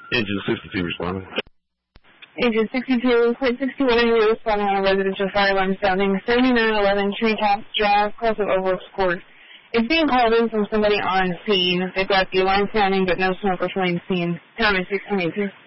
Engine 62 responding. Agent 62, point 61 in your responding on a residential fire alarm sounding 7911 Treetops Drive, close of Overworks Court. It's being called in from somebody on scene. They've got the alarm sounding, but no smoke or flame seen. Time is 16:02.